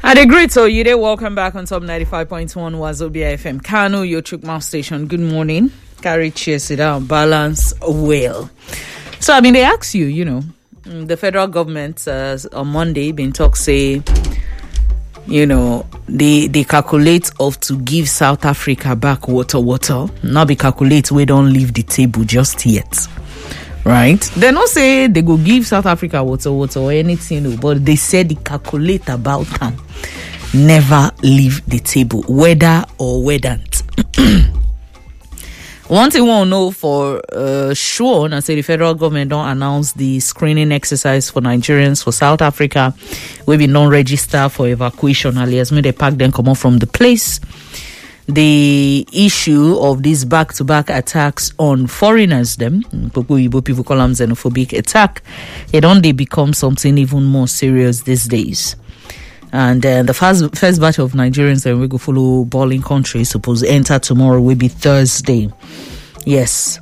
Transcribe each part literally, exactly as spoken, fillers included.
And a great so you there. Welcome back on top ninety-five point one Wazobia F M. Kano, your Chukma station. Good morning. Carry cheer, sit down, balance well. So I mean, they ask you, you know, the federal government uh, on Monday been talk say, you know, they they calculate of to give South Africa back water, water. Not be calculate we don't leave the table just yet. Right? They don't say they go give South Africa water, water or anything, but they said they calculate about them. Never leave the table, whether or whether-n't. One thing we want to know for uh, sure, I say the federal government don't announce the screening exercise for Nigerians for South Africa. We be non-register for evacuation. Alias, may they pack them come out from the place. The issue of these back-to-back attacks on foreigners, them people call them xenophobic attack, it only become something even more serious these days. And uh, the first first batch of Nigerians that we go follow balling country supposed to enter tomorrow will be Thursday. Yes.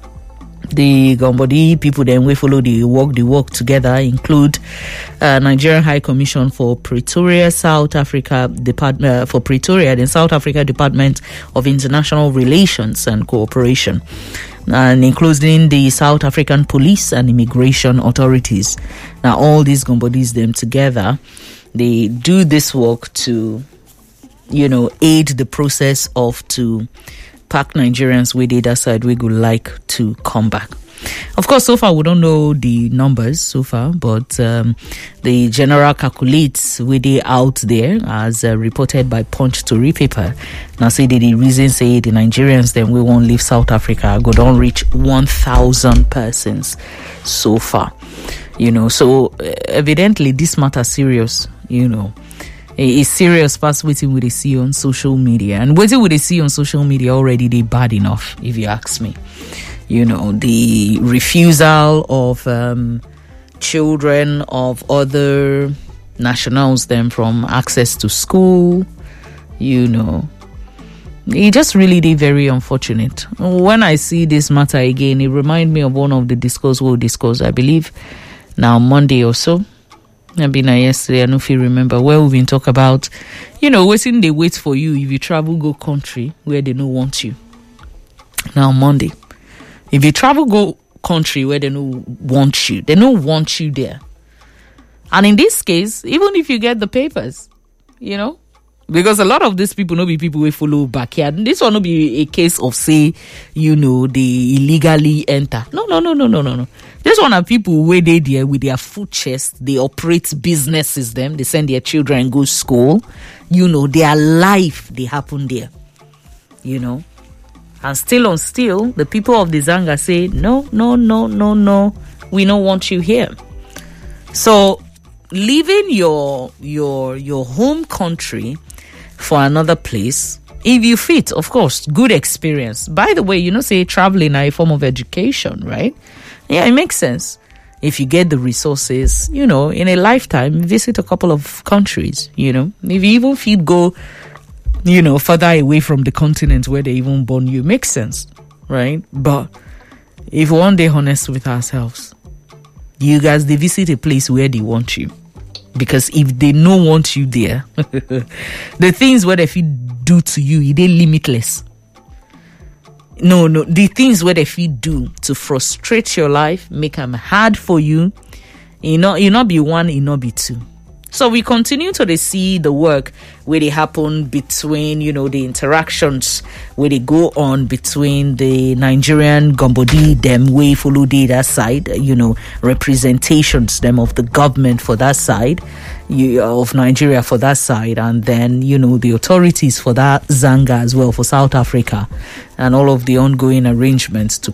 The Gombodi people then we follow the work, the work together include uh, Nigerian High Commission for Pretoria, South Africa Department uh, for Pretoria, the South Africa Department of International Relations and Cooperation, and including the South African Police and Immigration Authorities. Now, all these Gombodis them together, they do this work to, you know, aid the process of to pack Nigerians with the other side we would like to come back. Of course, so far we don't know the numbers so far, but um, the general calculates with it out there as uh, reported by Punch Story paper. Now say that the reason say the Nigerians then we won't leave South Africa go don't reach one thousand persons so far. You know, so uh, evidently this matter serious, you know. It's serious past waiting with they see on social media. And waiting with they see on social media already they bad enough, if you ask me. You know, the refusal of um, children of other nationals them from access to school, you know. It just really did very unfortunate. When I see this matter again, it reminds me of one of the discourse we'll discuss, I believe, now Monday or so. I've been yesterday, I don't know if you remember, where we've been talk about, you know, waiting they wait for you if you travel go country where they don't want you. Now Monday, if you travel go country where they don't want you, they don't want you there. And in this case, even if you get the papers, you know, because a lot of these people no be people who follow backyard. This one no be a case of say, you know, they illegally enter. No, no, no, no, no, no, no. This one are people where they there with their food chest. They operate businesses. Them they send their children go school. You know, their life they happen there. You know, and still on still, the people of the Zanga say no, no, no, no, no. We don't want you here. So leaving your your your home country for another place, if you fit, of course, good experience. By the way, you know, say traveling is a form of education, right? Yeah, it makes sense. If you get the resources, you know, in a lifetime, visit a couple of countries, you know. If you even feel go, you know, further away from the continent where they even born you, makes sense, right? But if one day honest with ourselves, you guys, they visit a place where they want you. Because if they don't want you there, the things what they feel do to you, they're limitless. No, no, the things what they feel do to frustrate your life, make them hard for you, you know, you not be one, you not be two. So we continue to see the work where they happen between, you know, the interactions where they go on between the Nigerian Gombodi, them way follow the other side, you know, representations them of the government for that side, you, of Nigeria for that side, and then, you know, the authorities for that Zanga as well for South Africa, and all of the ongoing arrangements to